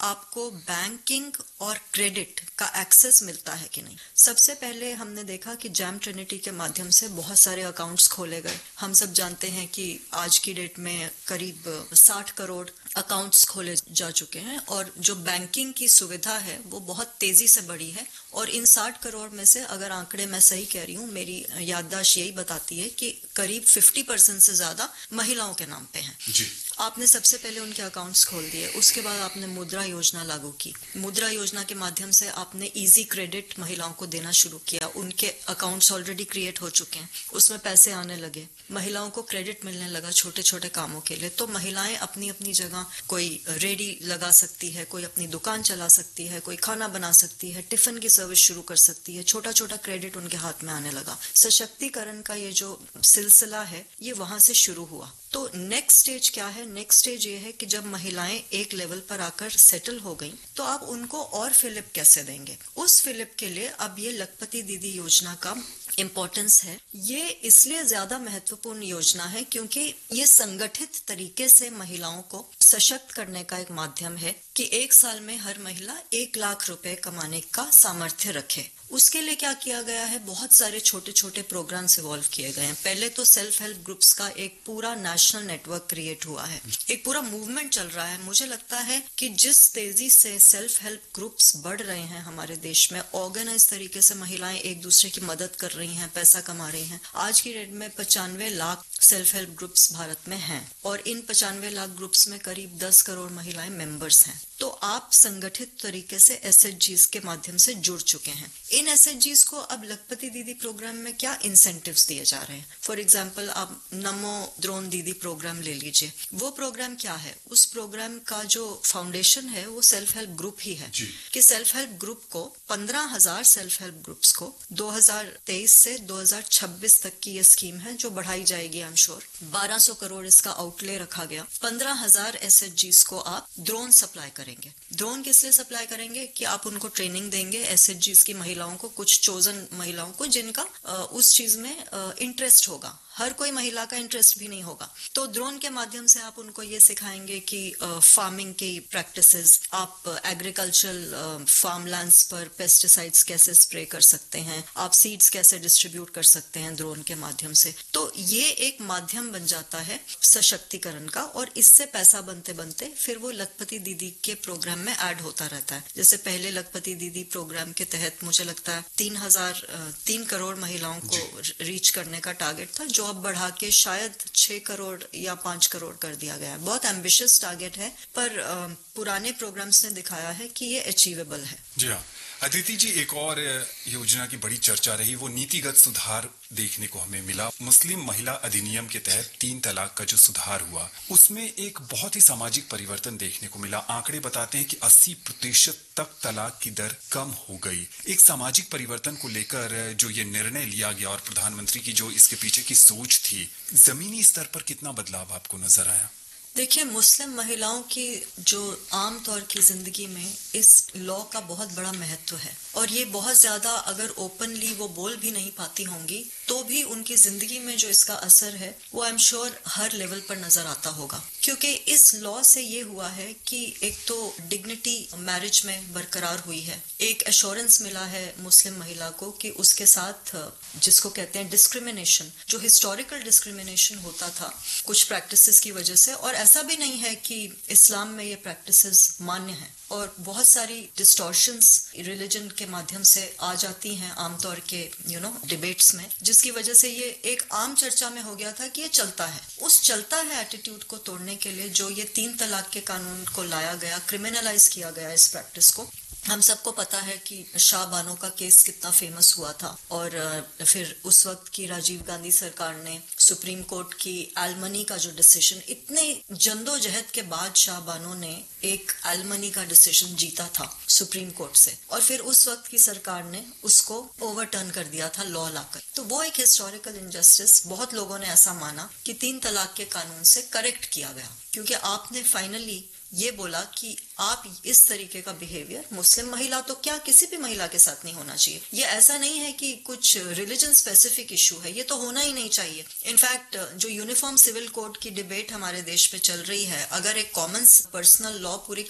आपको बैंकिंग और क्रेडिट का एक्सेस मिलता है कि नहीं। सबसे पहले हमने देखा कि जैम ट्रिनिटी के माध्यम से बहुत सारे अकाउंट्स खोले गए। हम सब जानते हैं कि आज की डेट में करीब 60 करोड़ अकाउंट्स खोले जा चुके हैं और जो बैंकिंग की सुविधा है वो बहुत तेजी से बढ़ी है। और इन 60 करोड़ में से अगर आंकड़े मैं सही कह रही हूँ, मेरी याददाश्त यही बताती है कि करीब 50% से ज्यादा महिलाओं के नाम पे हैं। जी। आपने सबसे पहले उनके अकाउंट्स खोल दिए, उसके बाद आपने मुद्रा योजना लागू की। मुद्रा योजना के माध्यम से आपने इजी क्रेडिट महिलाओं को देना शुरू किया। उनके अकाउंट्स ऑलरेडी क्रिएट हो चुके हैं, उसमें पैसे आने लगे, महिलाओं को क्रेडिट मिलने लगा छोटे छोटे कामों के लिए। तो महिलाएं अपनी अपनी जगह, कोई रेडी लगा सकती है, कोई अपनी दुकान चला सकती है, कोई खाना बना सकती है, टिफिन की सर्विस शुरू कर सकती है। छोटा छोटा क्रेडिट उनके हाथ में आने लगा। सशक्तिकरण का ये जो सिलसिला है ये वहां से शुरू हुआ। तो नेक्स्ट स्टेज क्या है? नेक्स्ट स्टेज ये है कि जब महिलाएं एक लेवल पर आकर सेटल हो गई तो आप उनको और फिलिप कैसे देंगे? उस फिलिप के लिए अब ये लखपति दीदी योजना का इम्पोर्टेंस है। ये इसलिए ज्यादा महत्वपूर्ण योजना है क्योंकि ये संगठित तरीके से महिलाओं को सशक्त करने का एक माध्यम है कि एक साल में हर महिला 1 लाख रुपए कमाने का सामर्थ्य रखे। उसके लिए क्या किया गया है? बहुत सारे छोटे छोटे प्रोग्राम्स इवॉल्व किए गए हैं। पहले तो सेल्फ हेल्प ग्रुप्स का एक पूरा नेशनल नेटवर्क क्रिएट हुआ है, एक पूरा मूवमेंट चल रहा है। मुझे लगता है कि जिस तेजी से सेल्फ हेल्प ग्रुप्स बढ़ रहे हैं हमारे देश में, ऑर्गेनाइज तरीके से महिलाएं एक दूसरे की मदद कर रही हैं, पैसा कमा रही हैं। आज की डेट में 95 lakh self help groups Bharat में हैं और इन 95 लाख ग्रुप्स में करीब 10 करोड़ महिलाएं मेंबर्स हैं। तो आप संगठित तरीके से एसएचजीज के माध्यम से जुड़ चुके हैं। इन एसएचजीज को अब लखपति दीदी प्रोग्राम में क्या इंसेंटिव्स दिए जा रहे हैं? फॉर एग्जांपल आप नमो ड्रोन दीदी प्रोग्राम ले लीजिए। वो प्रोग्राम क्या है? उस प्रोग्राम का जो फाउंडेशन है वो सेल्फ हेल्प ग्रुप ही है कि सेल्फ हेल्प ग्रुप को 15,000 सेल्फ हेल्प ग्रुप्स को 2023 से 2026 तक की ये स्कीम है जो बढ़ाई जाएगी। आई एम श्योर 1200 करोड़ इसका आउटले रखा गया। 15,000 एसएचजीज को आप ड्रोन सप्लाई करेंगे। ड्रोन किस लिए सप्लाई करेंगे? कि आप उनको ट्रेनिंग देंगे, एसएचजीज की महिलाओं को, कुछ चोजन महिलाओं को जिनका उस चीज में इंटरेस्ट होगा। हर कोई महिला का इंटरेस्ट भी नहीं होगा। तो ड्रोन के माध्यम से आप उनको ये सिखाएंगे कि फार्मिंग की प्रैक्टिसेस, आप एग्रीकल्चरल फार्मलैंड्स पर पेस्टिसाइड्स कैसे स्प्रे कर सकते हैं, आप सीड्स कैसे डिस्ट्रीब्यूट कर सकते हैं ड्रोन के माध्यम से। तो ये एक माध्यम बन जाता है सशक्तिकरण का और इससे पैसा बनते बनते फिर वो लखपति दीदी के प्रोग्राम में ऐड होता रहता है। जैसे पहले लखपति दीदी प्रोग्राम के तहत मुझे लगता है 3 करोड़ महिलाओं को रीच करने का टारगेट था, जो अब बढ़ा के शायद 6 करोड़ या 5 करोड़ कर दिया गया है। बहुत एम्बिशियस टारगेट है पर पुराने प्रोग्राम्स ने दिखाया है कि ये अचीवेबल है। जी हाँ अदिति जी, एक और योजना की बड़ी चर्चा रही, वो नीतिगत सुधार देखने को हमें मिला। मुस्लिम महिला अधिनियम के तहत 3 तलाक का जो सुधार हुआ उसमें एक बहुत ही सामाजिक परिवर्तन देखने को मिला। आंकड़े बताते हैं कि 80% तक तलाक की दर कम हो गई। एक सामाजिक परिवर्तन को लेकर जो ये निर्णय लिया गया और प्रधानमंत्री की जो इसके पीछे की सोच थी, जमीनी स्तर पर कितना बदलाव आपको नजर आया? देखिए, मुस्लिम महिलाओं की जो आम तौर की जिंदगी में इस लॉ का बहुत बड़ा महत्व है और ये बहुत ज्यादा अगर ओपनली वो बोल भी नहीं पाती होंगी तो भी उनकी जिंदगी में जो इसका असर है वो I am sure her level पर नजर आता होगा। क्योंकि इस लॉ से ये हुआ है कि एक तो डिग्निटी मैरिज में बरकरार हुई है, एक एश्योरेंस मिला है मुस्लिम महिला को कि उसके साथ जिसको कहते हैं डिस्क्रिमिनेशन, जो हिस्टोरिकल डिस्क्रिमिनेशन होता था कुछ प्रैक्टिसेस की वजह से, और ऐसा भी नहीं है कि इस्लाम में ये प्रैक्टिसेस मान्य हैं और बहुत सारी डिस्टॉर्शंस रिलीजन के माध्यम से आ जाती हैं आमतौर के डिबेट्स में, जिसकी वजह से ये एक आम चर्चा में हो गया था कि ये चलता है। उस चलता है एटीट्यूड को तोड़ने के लिए जो ये 3 तलाक के कानून को लाया गया, क्रिमिनलाइज किया गया इस प्रैक्टिस को। हम सबको पता है कि शाह बानो का केस कितना फेमस हुआ था और फिर उस वक्त की राजीव गांधी सरकार ने सुप्रीम कोर्ट की एलमनी का जो डिसीजन, इतने जद्दोजहद के बाद शाह बानो ने एक एलमनी का डिसीजन जीता था सुप्रीम कोर्ट से और फिर उस वक्त की सरकार ने उसको ओवरटर्न कर दिया था लॉ लाकर। तो वो एक हिस्टोरिकल इनजस्टिस बहुत लोगों ने ऐसा माना कि 3 तलाक के कानून से करेक्ट किया गया, क्योंकि आपने फाइनली ये बोला कि आप इस तरीके का बिहेवियर मुस्लिम महिला तो क्या किसी भी महिला के साथ नहीं होना चाहिए। ये ऐसा नहीं है कि कुछ रिलीजन स्पेसिफिक इशू है, ये तो होना ही नहीं चाहिए। इनफैक्ट जो यूनिफॉर्म सिविल कोड की डिबेट हमारे देश में चल रही है, अगर एक कॉमन पर्सनल लॉ पूरी